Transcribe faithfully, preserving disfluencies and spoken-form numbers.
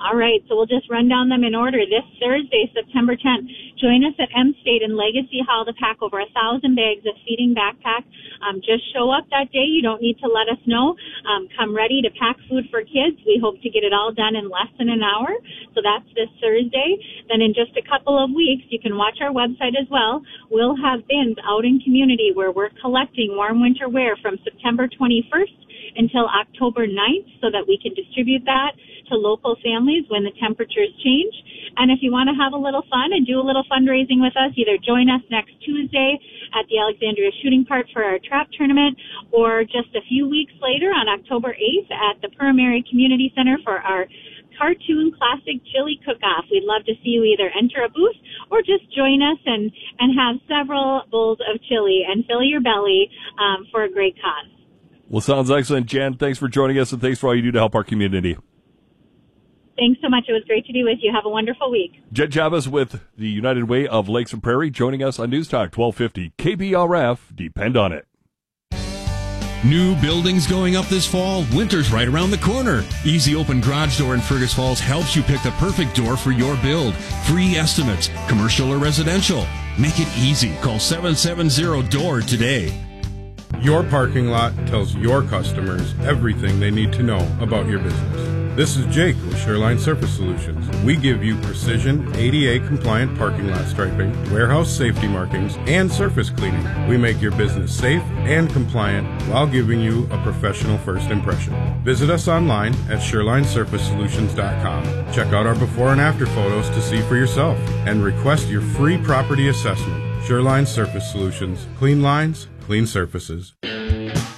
All right, so we'll just run down them in order. This Thursday, September tenth, join us at M State in Legacy Hall to pack over a thousand bags of feeding backpacks. Um, just show up that day. You don't need to let us know. Um, come ready to pack food for kids. We hope to get it all done in less than an hour. So that's this Thursday. Then in just a couple of weeks, you can watch our website as well. We'll have bins out in community where we're collecting warm winter wear from September twenty-first until October ninth so that we can distribute that to local families when the temperatures change. And if you want to have a little fun and do a little fundraising with us, either join us next Tuesday at the Alexandria Shooting Park for our trap tournament, or just a few weeks later on October eighth at the Pearl-Mary Community Center for our cartoon classic chili cook-off. We'd love to see you either enter a booth or just join us and, and have several bowls of chili and fill your belly um, for a great cause. Well, sounds excellent, Jen. Thanks for joining us, and thanks for all you do to help our community. Thanks so much. It was great to be with you. Have a wonderful week. Jen Chavez with the United Way of Lakes and Prairie joining us on News Talk twelve fifty K B R F. Depend on it. New buildings going up this fall? Winter's right around the corner. Easy Open Garage Door in Fergus Falls helps you pick the perfect door for your build. Free estimates, commercial or residential. Make it easy. Call seven seven zero D O O R today. Your parking lot tells your customers everything they need to know about your business. This is Jake with Shoreline Surface Solutions. We give you precision A D A-compliant parking lot striping, warehouse safety markings, and surface cleaning. We make your business safe and compliant while giving you a professional first impression. Visit us online at shoreline surface solutions dot com. Check out our before and after photos to see for yourself, and request your free property assessment. Shoreline Surface Solutions. Clean lines, clean surfaces.